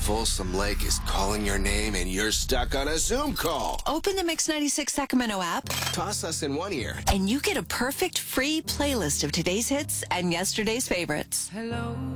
Folsom Lake is calling your name and you're stuck on a Zoom call. Open the Mix 96 Sacramento app, Toss us in one ear. and you get a perfect free playlist of today's hits and yesterday's favorites. Hello.